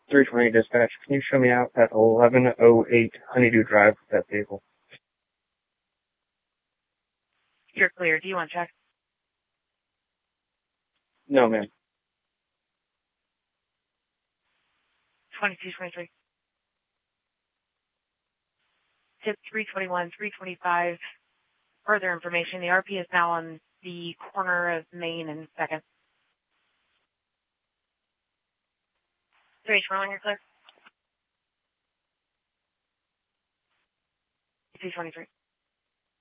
320 dispatch. Can you show me out at 1108 Honeydew Drive with that vehicle? You're clear. Do you want to check? No, ma'am. 2223. Tip 321, 325. Further information. The RP is now on the corner of Main and 2nd. 321, you're clear. 223.